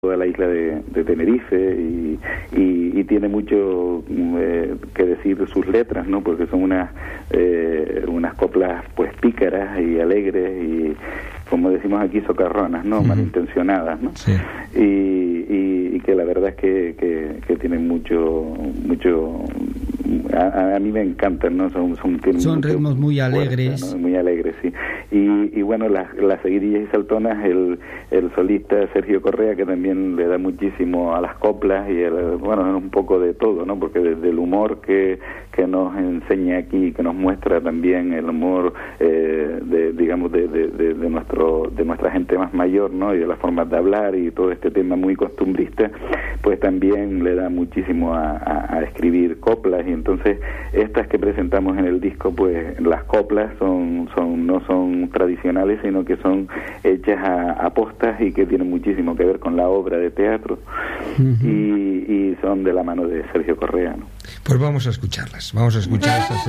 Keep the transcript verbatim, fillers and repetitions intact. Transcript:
toda la isla de, de Tenerife y, y, y tiene mucho eh, que decir de sus letras, ¿no? Porque son unas eh, unas coplas pues pícaras y alegres y, como decimos aquí, socarronas, ¿no? Uh-huh. Malintencionadas, ¿no? Sí. Y, y, y que la verdad es que, que, que tienen mucho mucho a, a mí me encantan, ¿no? Son son, son ritmos muy alegres, fuerza, ¿no? Muy alegres, sí. Y, y bueno, las, las seguidillas y saltonas, el, el solista Sergio Correa, que también le da muchísimo a las coplas y el, bueno, un poco de todo, ¿no? Porque desde el humor que, que nos enseña aquí, que nos muestra también el humor eh, de, digamos, de, de, de, de nuestro de nuestra gente más mayor, ¿no? Y de las formas de hablar y todo este tema muy costumbrista, pues también le da muchísimo a, a, a escribir coplas. Y entonces estas que presentamos en el disco, pues las coplas son son no son tradicionales, sino que son hechas a, a postas y que tienen muchísimo que ver con la obra de teatro. Uh-huh. y, y son de la mano de Sergio Correa, ¿no? Pues vamos a escucharlas, vamos a escuchar esas